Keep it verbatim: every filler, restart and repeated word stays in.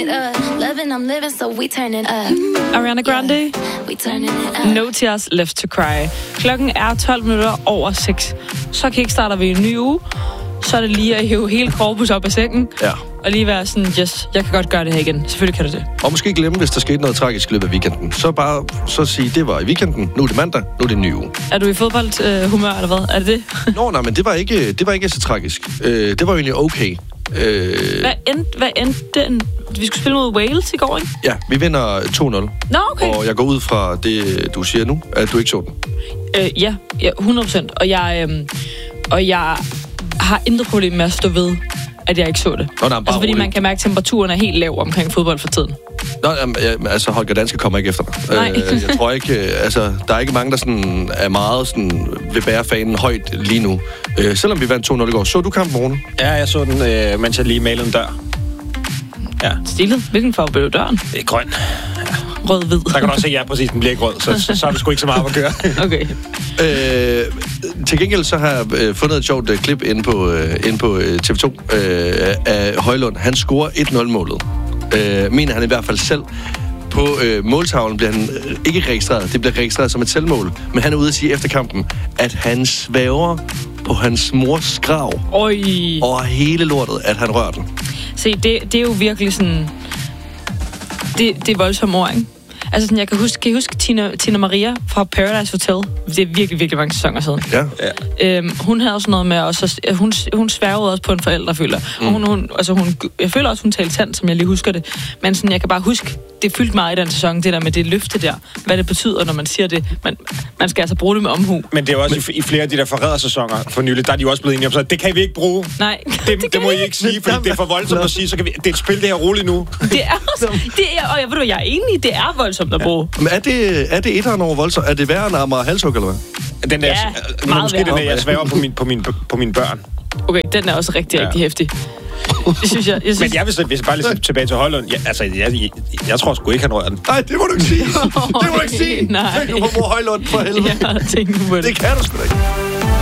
up. Loving, I'm living, so we turning up. Ariana Grande. Yeah, we turning it up. No Tears Left to Cry. Klokken er tolv minutter over seks. Så kickstarter vi en ny uge. Så er det lige at hive hele korpus op af sengen. Ja. Og lige være sådan, yes, jeg kan godt gøre det her igen. Selvfølgelig kan du det. Og måske glemme, hvis der skete noget tragisk i løbet af weekenden. Så bare så sige, det var i weekenden, nu er det mandag, nu er det en ny uge. Er du i fodboldhumør, øh, eller hvad? Er det det? Nå, nej, men det var ikke, det var ikke så tragisk. Øh, det var jo egentlig okay. Øh... Hvad endte, hvad endte den? Vi skulle spille mod Wales i går, ikke? Ja, vi vinder to nul. Nå, okay. Og jeg går ud fra det, du siger nu, at du ikke så den. Øh, ja, ja, hundrede procent. Og jeg, øh, og jeg har intet problem med at stå ved, at jeg ikke så det. Nå, nej, altså, fordi roligt. Man kan mærke, at temperaturen er helt lav omkring fodbold for tiden. Nå, jamen, altså Holger Danske kommer ikke efter dig. Nej. Øh, jeg tror ikke, altså, der er ikke mange, der sådan er meget sådan, vil bære fanen højt lige nu. Øh, selvom vi vandt to nul i går. Så du kampen, Rune? Ja, jeg så den, øh, mens jeg lige malede en dør. Ja. Stilet? Hvilken farve blev døren? Det er grøn. Rød-hvid. Der kan du også se, ja, præcis, den bliver ikke rød, så, så, så er det sgu ikke så meget at gøre. Okay. Øh, til gengæld så har jeg øh, fundet et sjovt øh, klip inde på, øh, inde på øh, T V to øh, af Højlund. Han scorer et nul-målet. Øh, mener han i hvert fald selv. På øh, måltavlen bliver han øh, ikke registreret. Det bliver registreret som et selvmål. Men han er ude at sige efter kampen, at han svæver på hans mors grav. Oj. Og hele lortet, at han rører den. Se, det, det er jo virkelig sådan... Det, det er voldsomt ord, ikke? Altså, sådan, jeg kan huske, kan I huske Tina, Tina Maria fra Paradise Hotel? Det er virkelig, virkelig mange sæsoner siden. Ja. ja. Øhm, hun havde også noget med også... Hun, hun sværgede også på en forældreføler. Mm. Og hun, hun, altså hun, jeg føler også, hun talte sandt, som jeg lige husker det. Men sådan, jeg kan bare huske, det fyldte meget i den sæson, det der med det løfte der. Hvad det betyder, når man siger det. Man, man skal altså bruge det med omhu. Men det er jo også Men... i, i flere af de der forrædersæsoner for nylig, der er de jo også blevet enige om, så det kan vi ikke bruge. Nej. Det, det, det må I ikke sige, fordi det er for voldsomt at sige. Så kan vi, det er et spil, det her roligt nu. Det er også... Det er, og jeg ved du, jeg er enig, det er voldsomt at bruge. Men er det, er det etteren over voldsomt? Er det værre end Amager Halshug, eller hvad? Den der, ja, meget måske værre. Den der, jeg svæver på, min, på, min, på mine børn. Okay, den er også rigtig, ja. rigtig hæftig. Det synes jeg, jeg synes... Men jeg vil, hvis jeg bare lige tilbage til Højlund, ja, altså, jeg, jeg, jeg tror sgu ikke, han rører den. Nej, det må du ikke sige. Det må du ikke sige. Nej. Tænk nu på mor Højlund, for helvede. Ja, tænk nu på det. Det kan du sgu da ikke.